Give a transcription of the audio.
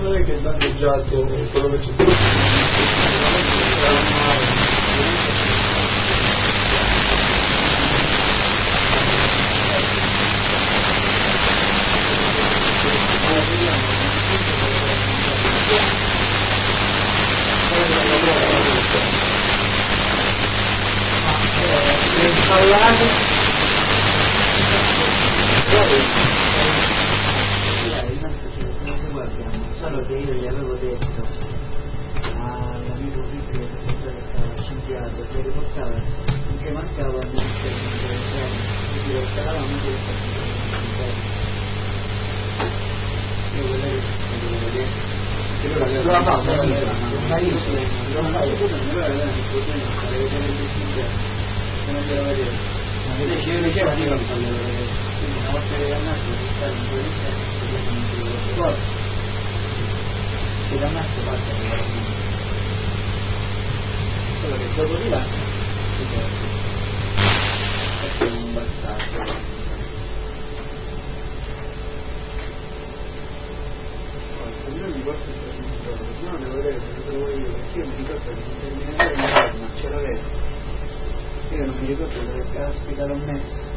non è che il bandeggiato quello che c'è solo che io gli avevo detto all'amico Piccolo che scienziato che riportava che mancava il ministero quindi lo stavamo io volevo vedere lo ha fatto non invece io dicevo di non farlo vedere quindi una volta che è nato di stare un po' di tempo che da nato parte quello che dopo di là è un bastardo io mi posso no devo vedere se lo trovo io perché io mi ricordo che mi terminare ma ce l'avevo io non mi ricordo dove caspita l'ho messo